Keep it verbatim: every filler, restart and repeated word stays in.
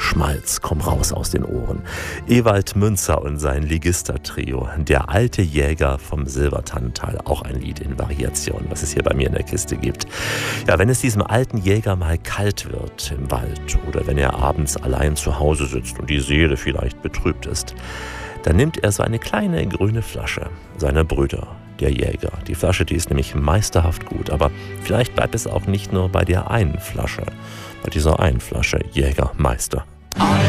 Schmalz, komm raus aus den Ohren. Ewald Münzer und sein Ligister-Trio, der alte Jäger vom Silbertannental, auch ein Lied in Variation, was es hier bei mir in der Kiste gibt. Ja, wenn es diesem alten Jäger mal kalt wird im Wald oder wenn er abends allein zu Hause sitzt und die Seele vielleicht betrübt ist, dann nimmt er so eine kleine grüne Flasche seiner Brüder, der Jäger. Die Flasche, die ist nämlich meisterhaft gut, aber vielleicht bleibt es auch nicht nur bei der einen Flasche, bei dieser einen Flasche Jägermeister.